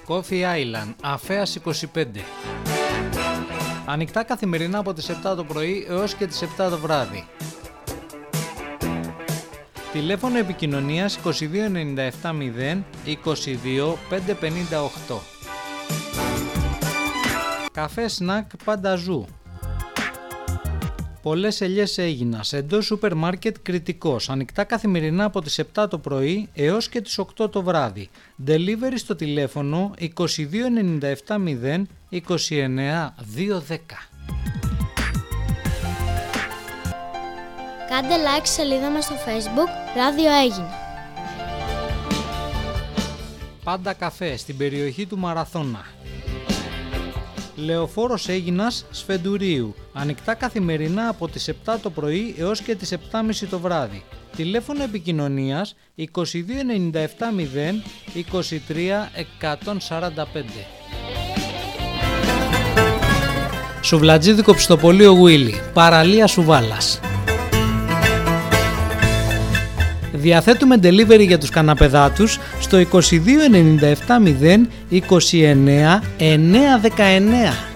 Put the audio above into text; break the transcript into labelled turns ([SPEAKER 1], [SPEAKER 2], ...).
[SPEAKER 1] Coffee Island, Αφέας 25. Ανοιχτά καθημερινά από τις 7 το πρωί έως και τις 7 το βράδυ. Τηλέφωνο επικοινωνίας 22 97 0 22 558. Καφέ σνακ Πανταζού. Πολλές ελιές Αίγινας, εντός σούπερ μάρκετ Κρητικός, ανοιχτά καθημερινά από τις 7 το πρωί έως και τις 8 το βράδυ. Delivery στο τηλέφωνο 22 97 0 29 210.
[SPEAKER 2] Κάντε like στη σελίδα μας στο Facebook Ράδιο Αίγινα.
[SPEAKER 1] Πάντα καφέ στην περιοχή του Μαραθώνα. Λεωφόρος Αίγινας Σφεντουρίου, ανοιχτά καθημερινά από τις 7 το πρωί έως και τις 7.30 το βράδυ. Τηλέφωνο επικοινωνίας 22 97 0 23 145. Σουβλατζίδικο Ψητοπολείο Γουίλι, παραλία Σουβάλας. Διαθέτουμε delivery για τους καναπεδάτους στο 22 97 0 29 919.